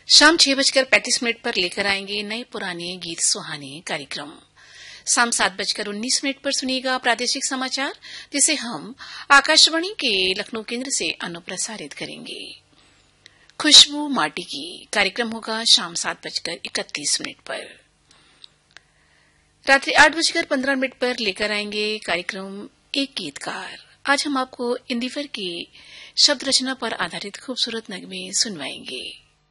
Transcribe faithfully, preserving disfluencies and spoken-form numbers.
शाम छह बजकर पैंतीस मिनट पर लेकर आएंगे नए पुराने गीत सुहाने कार्यक्रम। शाम सात बजकर उन्नीस मिनट पर सुनिएगा प्रादेशिक समाचार, जिसे हम आकाशवाणी के लखनऊ केंद्र से अनुप्रसारित करेंगे। खुशबू माटी की कार्यक्रम होगा शाम सात बजकर इकतीस मिनट पर। रात्रि आठ बजकर पंद्रह मिनट पर लेकर आएंगे कार्यक्रम एक गीतकार। आज हम आपको इंदिवर की शब्द रचना पर आधारित खूबसूरत नगमे सुनवाएंगे।